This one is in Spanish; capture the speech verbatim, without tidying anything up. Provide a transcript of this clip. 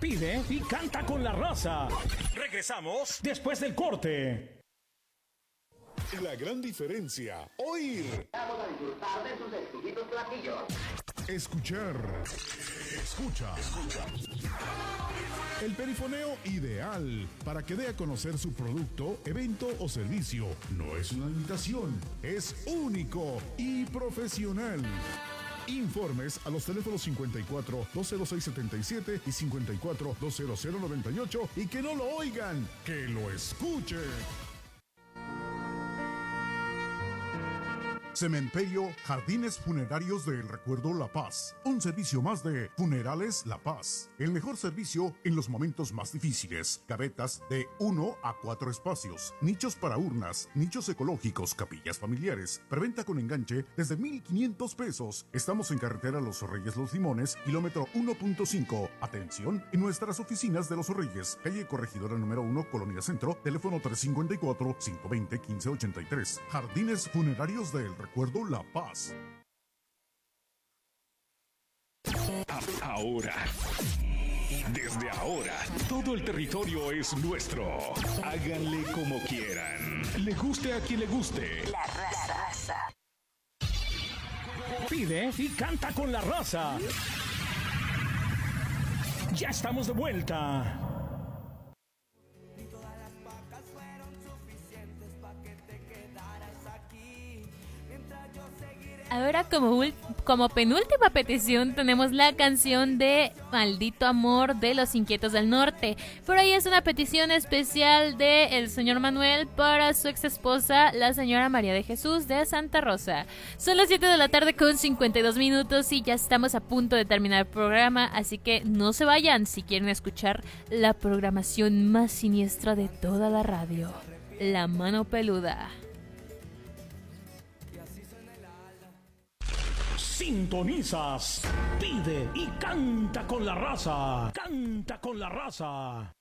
Pide y canta con la raza. Regresamos después del corte. La gran diferencia, oír. Vamos a disfrutar de sus exquisitos platillos. Escuchar. Escucha. Escucha. El perifoneo ideal para que dé a conocer su producto, evento o servicio. No es una imitación, es único y profesional. Informes a los teléfonos cincuenta y cuatro, dos cero seis, setenta y siete y cincuenta y cuatro, dos cero cero, noventa y ocho y que no lo oigan, que lo escuchen. Cementerio Jardines Funerarios del Recuerdo La Paz. Un servicio más de Funerales La Paz. El mejor servicio en los momentos más difíciles. Gavetas de uno a cuatro espacios. Nichos para urnas. Nichos ecológicos. Capillas familiares. Preventa con enganche desde mil quinientos pesos. Estamos en carretera Los Reyes Los Limones, kilómetro uno punto cinco. Atención en nuestras oficinas de Los Reyes. Calle Corregidora número uno, Colonia Centro. Teléfono tres cinco cuatro, cinco dos cero, uno cinco ocho tres. Jardines Funerarios del Recuerdo La Paz. Ahora, desde ahora, todo el territorio es nuestro. Háganle como quieran. Le guste a quien le guste. La raza. Pide y canta con la raza. Ya estamos de vuelta. Ahora como, ul- como penúltima petición tenemos la canción de Maldito Amor de Los Inquietos del Norte. Por ahí es una petición especial de el señor Manuel para su ex esposa, la señora María de Jesús de Santa Rosa. Son las siete de la tarde con cincuenta y dos minutos y ya estamos a punto de terminar el programa, así que no se vayan si quieren escuchar la programación más siniestra de toda la radio, La Mano Peluda. Sintonizas, pide y canta con la raza. Canta con la raza.